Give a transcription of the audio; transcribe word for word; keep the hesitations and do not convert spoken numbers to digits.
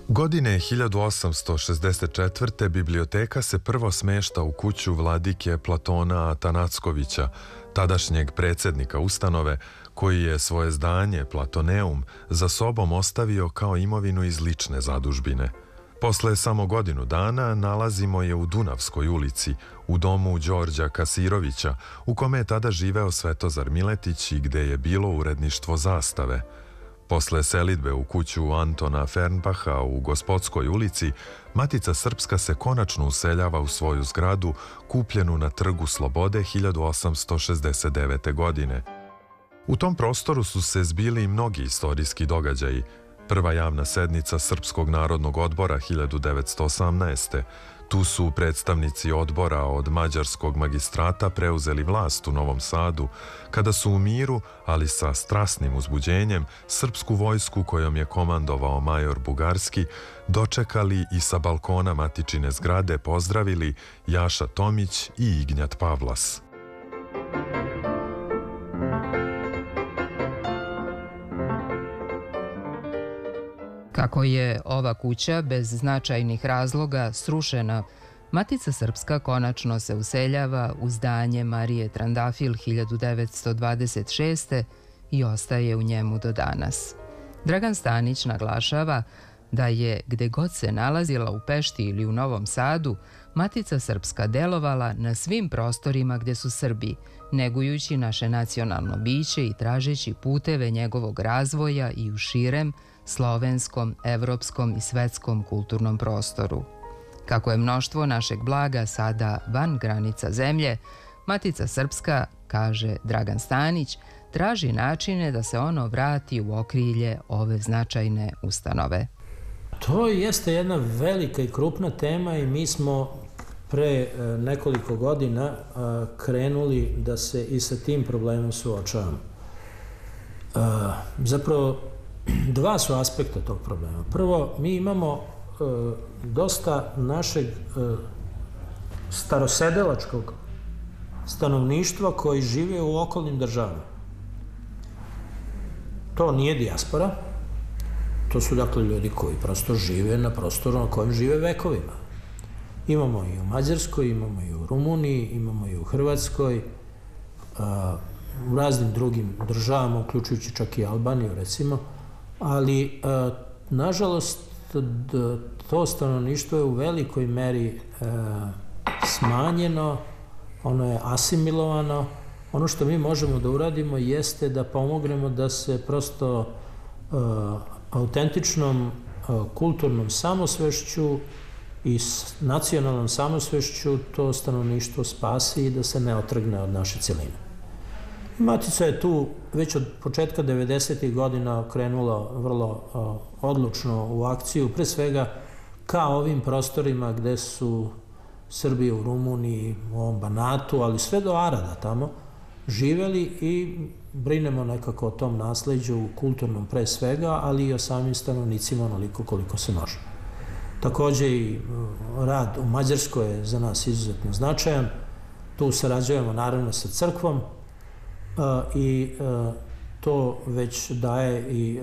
Godine hiljadu osamsto šezdeset četvrte. biblioteka se prvo smešta u kuću vladike Platona Atanackovića, tadašnjeg predsjednika ustanove, koji je svoje zdanje Platoneum za sobom ostavio kao imovinu iz lične zadužbine. Posle samo godinu dana nalazimo je u Dunavskoj ulici, u domu Đorđa Kasirovića, u kome je tada živeo Svetozar Miletić i gde je bilo uredništvo Zastave. Posle selidbe u kuću Antona Fernbaha u Gospodskoj ulici, Matica Srpska se konačno useljava u svoju zgradu, kupljenu na Trgu Slobode hiljadu osamsto šezdeset devete. godine. U tom prostoru su se zbili mnogi istorijski događaji. Prva javna sednica Srpskog narodnog odbora hiljadu devetsto osamnaeste. Tu su predstavnici odbora od mađarskog magistrata preuzeli vlast u Novom Sadu, kada su u miru, ali sa strasnim uzbuđenjem, srpsku vojsku kojom je komandovao major Bugarski, dočekali i sa balkona matičine zgrade pozdravili Jaša Tomić i Ignjat Pavlas. Kako je ova kuća bez značajnih razloga srušena, Matica Srpska konačno se useljava u zdanje Marije Trandafil hiljadu devetsto dvadeset šeste. i ostaje u njemu do danas. Dragan Stanić naglašava da je, gde god se nalazila u Pešti ili u Novom Sadu, Matica Srpska delovala na svim prostorima gde su Srbi, negujući naše nacionalno biće i tražeći puteve njegovog razvoja i u širem, slovenskom, evropskom i svetskom kulturnom prostoru. Kako je mnoštvo našeg blaga sada van granica zemlje, Matica Srpska, kaže Dragan Stanić, traži načine da se ono vrati u okrilje ove značajne ustanove. To jeste jedna velika i krupna tema i mi smo pre nekoliko godina krenuli da se i sa tim problemom suočavamo. Zapravo, dva su aspekta tog problema. Prvo, mi imamo dosta našeg starosedelačkog stanovništva koji žive u okolnim državama. To nije dijaspora, to su dakle ljudi koji prosto žive na prostoru na kojem žive vekovima. Imamo i u Mađarskoj, imamo i u Rumuniji, imamo i u Hrvatskoj, u raznim drugim državama, uključujući čak i Albaniju recimo, ali nažalost to stanovništvo je u velikoj meri smanjeno, ono je asimilovano. Ono što mi možemo da uradimo jeste da pomognemo da se prosto autentičnom kulturnom samosvešću i nacionalnom samosvešću to stanovništvo spasi i da se ne otrgne od naše celine. Matica je tu već od početka devedesetih godina krenula vrlo odlučno u akciju, pre svega ka ovim prostorima gde su Srbi u Rumuniji, u ovom Banatu, ali sve do Arada tamo, živeli i brinemo nekako o tom nasleđu kulturnom pre svega, ali i o samim stanovnicima onoliko koliko se može. Takođe i rad u Mađarskoj je za nas izuzetno značajan. Tu sarađujemo naravno sa crkvom i to već daje i